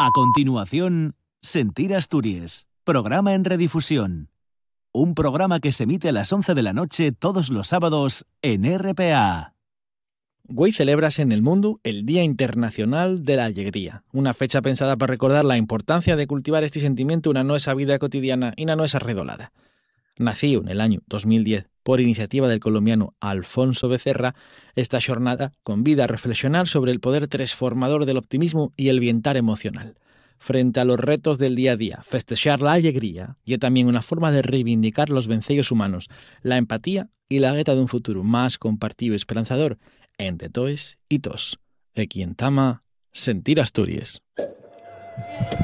A continuación, Sentir Asturias, programa en redifusión. Un programa que se emite a las 11 de la noche todos los sábados en RPA. Hoy celebras en el mundo el Día Internacional de la Alegría, una fecha pensada para recordar la importancia de cultivar este sentimiento en una nuestra vida cotidiana y una nuestra arredolada. Nació en el año 2010 por iniciativa del colombiano Alfonso Becerra, esta jornada convida a reflexionar sobre el poder transformador del optimismo y el bienestar emocional. Frente a los retos del día a día, festejar la alegría y también una forma de reivindicar los vencellos humanos, la empatía y la gueta de un futuro más compartido y esperanzador entre toes y tos. De quien tama, Sentir Asturias.